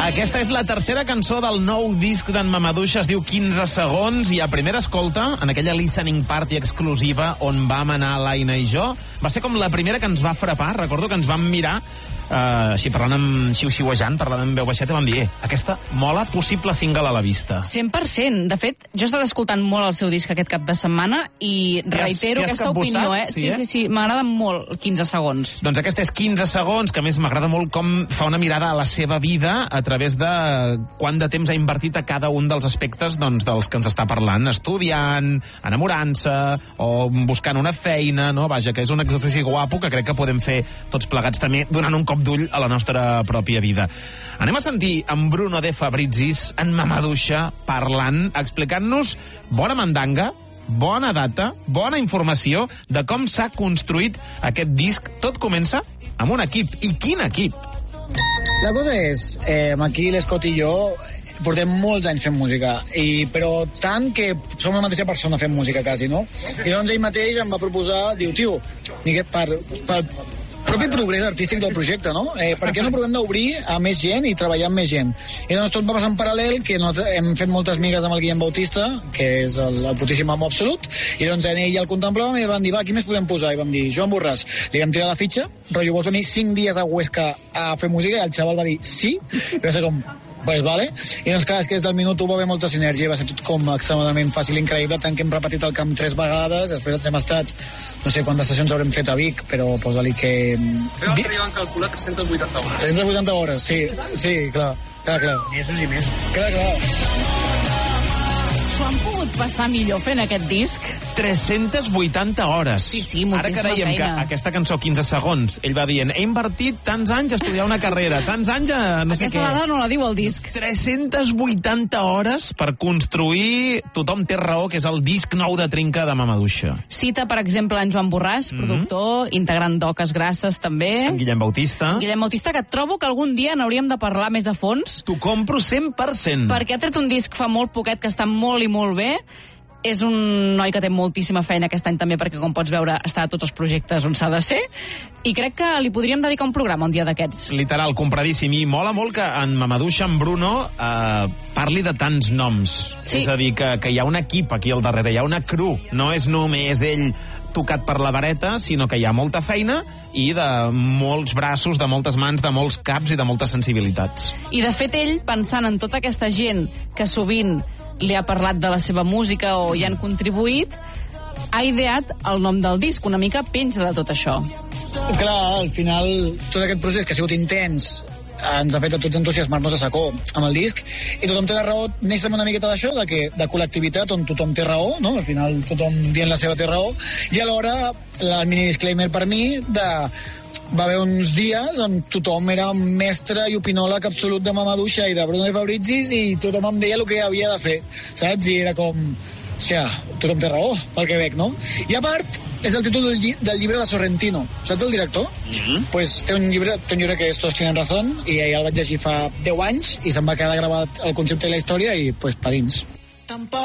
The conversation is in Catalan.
Aquesta és la tercera cançó del nou disc d'en Mamadouxa, es diu 15 segons, i a primera escolta, en aquella listening party exclusiva on vam anar l'Aina i jo, va ser com la primera que ens va frapar. Recordo que ens vam mirar així parlant amb xiu-xiuejant, parlant amb veu baixeta, vam dir, aquesta mola, possible single a la vista. 100%. De fet, jo he estat escoltant molt el seu disc aquest cap de setmana i reitero aquesta opinió, Sí, m'agrada molt 15 segons. Doncs aquesta és 15 segons, que a més m'agrada molt com fa una mirada a la seva vida a través de quant de temps ha invertit a cada un dels aspectes dels que ens està parlant, estudiant, enamorant-se o buscant una feina, no? Vaja, que és un exercici guapo que crec que podem fer tots plegats també donant un cop d'ull a la nostra pròpia vida. Anem a sentir en Bruno de Fabrizis, en Mamadouxa, parlant, explicant-nos bona mandanga, bona data, bona informació de com s'ha construït aquest disc. Tot comença amb un equip. I quin equip? La cosa és, aquí l'Escot i jo portem molts anys fent música, però tant que som la mateixa persona fent música quasi, no? I doncs ell mateix em va proposar, diu, tio, per propi progrés artístic del projecte, no? Per què no provem d'obrir a més gent i treballar amb més gent? I doncs tot va passar en paral·lel, que hem fet moltes migues amb el Guillem Bautista, que és el putíssim amo absolut, i doncs ell ja el contemplàvem i van dir, va, qui més podem posar? I vam dir, Joan Borràs. Li vam tirar la fitxa, rotllo, vols venir 5 dies a Huesca a fer música? I el xaval va dir, sí, i va ser com, pues vale. I doncs clar, és que des del minut 1 va haver molta sinergia, va ser tot com extremadament fàcil, increïble, tant que hem repetit el camp 3 vegades, després hem estat, no sé quantes sessions haurem fet a Vic, però posa-li que... Crec que ja van calcular 380 hores. 380 hores, sí, clar. Mesos i més. Clar. S'ho han pogut passar millor fent aquest disc? 380 hores. Sí, moltíssima Ara que dèiem feina. que aquesta cançó, 15 segons, ell va dient, he invertit tants anys a estudiar una carrera, tants anys a no sé què. Aquesta dada no la diu el disc. 380 hores per construir Tothom té raó, que és el disc nou de Trinca de Mamadouxa. Cita, per exemple, en Joan Borràs, productor, integrant d'Oques Grasses, també. En Guillem Bautista. Guillem Bautista, que trobo que algun dia n'hauríem de parlar més a fons. T'ho compro 100%. Perquè ha tret un disc fa molt poquet que està molt i molt bé. És un noi que té moltíssima feina aquest any també, perquè, com pots veure, està a tots els projectes on s'ha de ser, i crec que li podríem dedicar un programa un dia d'aquests. Literal, compradíssim. I mola molt que en Mamadouxa, en Bruno, parli de tants noms. Sí. És a dir, que hi ha un equip aquí al darrere, hi ha una crew. No és només ell tocat per la vareta, sinó que hi ha molta feina i de molts braços, de moltes mans, de molts caps i de moltes sensibilitats. I, de fet, ell, pensant en tota aquesta gent que sovint li ha parlat de la seva música o hi han contribuït, ha ideat el nom del disc, una mica penja de tot això. Clar, al final, tot aquest procés que ha sigut intens ens ha fet a tots entusiasmar-nos a sacó amb el disc, i Tothom té la raó neix una miqueta d'això, de col·lectivitat on tothom té raó, no? Al final tothom dient la seva té raó, i alhora el mini disclaimer per mi va haver uns dies on tothom era mestre i opinòleg absolut de Mamadouxa i de Bruno de Fabrizis, i tothom em deia el que havia de fer, saps? I era com, tothom té raó, pel que veig, no? I a part, és el títol del llibre de Sorrentino. Saps el director? Pues té un llibre que és Todos tienen razón, i el vaig llegir fa 10 anys i se'm va quedar gravat el concepte i la història i pues pa dins.